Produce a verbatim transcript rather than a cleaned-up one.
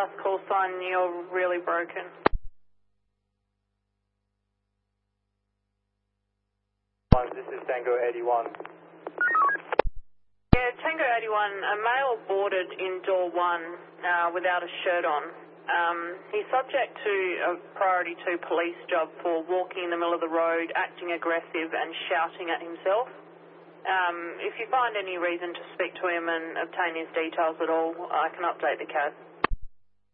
last call sign, you're really broken. This is Tango eighty-one. Yeah, Tango eighty-one, a male boarded in door one uh, without a shirt on. Um, he's subject to a priority two police job for walking in the middle of the road, acting aggressive and shouting at himself. Um, if you find any reason to speak to him and obtain his details at all, I can update the C A S.